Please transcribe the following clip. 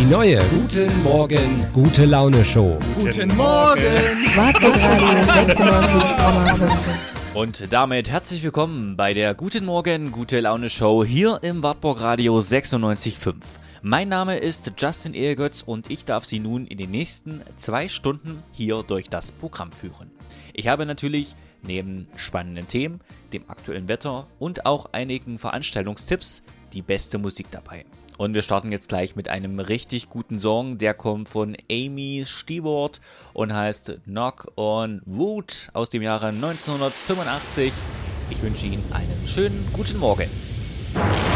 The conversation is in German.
Die neue Guten Morgen, gute Laune Show. Guten Morgen! Wartburg Radio 96,5. Und damit herzlich willkommen bei der Guten Morgen, gute Laune Show hier im Wartburg Radio 96,5. Mein Name ist Justin Ehrgötz und ich darf Sie nun in den nächsten 2 Stunden hier durch das Programm führen. Ich habe natürlich neben spannenden Themen, dem aktuellen Wetter und auch einigen Veranstaltungstipps die beste Musik dabei. Und wir starten jetzt gleich mit einem richtig guten Song, der kommt von Amy Stewart und heißt Knock on Wood aus dem Jahre 1985. Ich wünsche Ihnen einen schönen guten Morgen.